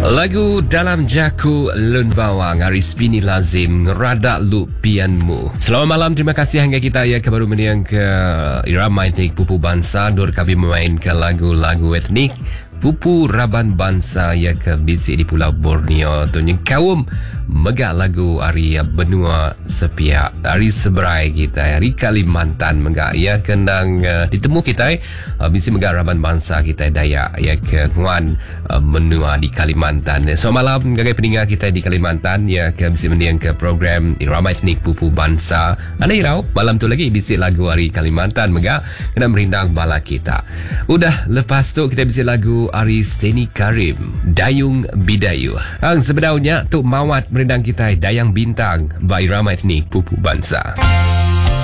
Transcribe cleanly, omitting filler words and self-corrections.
Lagu Dalam Jaku Lun Bawang Aris Bini Lazim Rada Lupianmu. Selamat malam, terima kasih hingga kita ya baru meniang ke irama etnik Pupu Bangsa. Dur kami memainkan lagu-lagu etnik Pupu Raban Bangsa ya ke bisi di Pulau Borneo tu yang kaum megak lagu ari benua sepiak ari seberai kita ari Kalimantan megak ya kendang ditemu kita bisi megak Raban Bangsa kita Dayak ya ke nguan menua di Kalimantan. So malam gagai peninggal kita di Kalimantan ya ke bisi meniang ke program irama etnik Pupu Bangsa. Ada irau malam tu lagi bisi lagu ari Kalimantan megak kena merindang bala kita. Udah lepas tu kita bisi lagu Aris Teni Karim Dayung Bidayu. Ang sebenarnya tu mawat merendang kita Dayang Bintang by Irama Etnik Pupu Bangsa.